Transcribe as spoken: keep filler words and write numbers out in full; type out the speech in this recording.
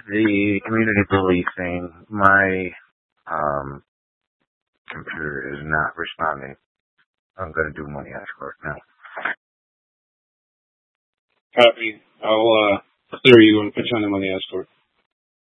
the community policing, my um, computer is not responding. I'm going to do money escort now. Copy. I'll uh, clear you and put you on the money escort.